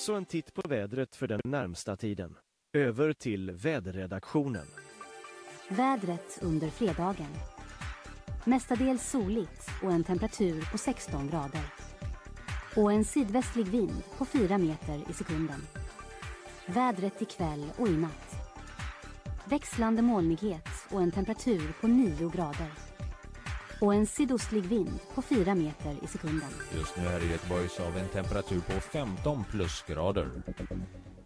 så en titt på vädret för den närmsta tiden. Över till väderredaktionen. Vädret under fredagen. Mestadels soligt och en temperatur på 16 grader. Och en sydvästlig vind på 4 meter i sekunden. Vädret ikväll och i natt. Växlande molnighet och en temperatur på 9 grader. Och en sydostlig vind på 4 meter i sekunden. Just nu här i Göteborg så har vi en temperatur på 15 plusgrader.